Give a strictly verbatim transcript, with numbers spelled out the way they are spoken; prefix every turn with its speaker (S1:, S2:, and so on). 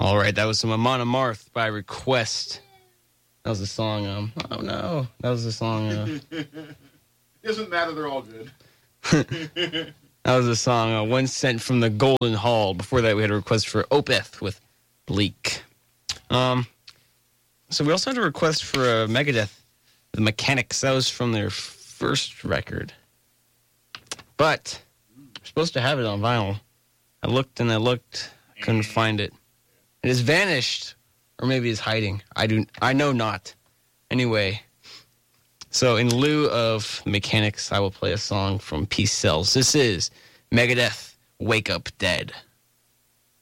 S1: All right, that was some Amon Amarth by request. That was the song, um, oh no, that was the song. Uh,
S2: Doesn't matter, they're all good.
S1: That was the song, uh, One Cent from the Golden Hall. Before that, we had a request for Opeth with Bleak. Um, so we also had a request for uh, Megadeth, The Mechanics. That was from their first record. But we're supposed to have it on vinyl. I looked and I looked, couldn't find it. It has vanished, or maybe it's hiding. I do. I know not. Anyway, so in lieu of Mechanics, I will play a song from Peace Cells. This is Megadeth, Wake Up Dead.